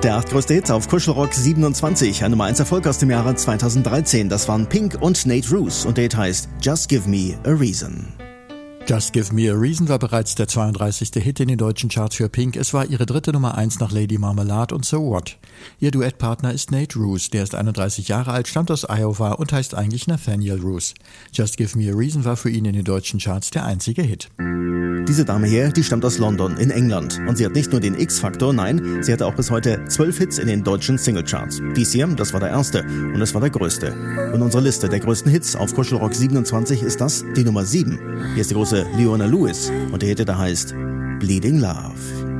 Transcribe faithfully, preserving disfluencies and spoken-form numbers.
Der achtgrößte Hit auf Kuschelrock siebenundzwanzig, ein Nummer eins Erfolg aus dem Jahre zweitausenddreizehn. Das waren Pink und Nate Roos und der Hit heißt Just Give Me a Reason. Just Give Me a Reason war bereits der zweiunddreißigste Hit in den deutschen Charts für Pink. Es war ihre dritte Nummer eins nach Lady Marmalade und So What. Ihr Duettpartner ist Nate Roos, der ist einunddreißig Jahre alt, stammt aus Iowa und heißt eigentlich Nathaniel Roos. Just Give Me a Reason war für ihn in den deutschen Charts der einzige Hit. Diese Dame hier, die stammt aus London in England. Und sie hat nicht nur den X-Faktor, nein, sie hatte auch bis heute zwölf Hits in den deutschen Singlecharts. Dies hier, das war der erste und es war der größte. Und unsere Liste der größten Hits auf Kuschelrock siebenundzwanzig ist das die Nummer sieben. Hier ist die große Leona Lewis und der Hit, der heißt Bleeding Love.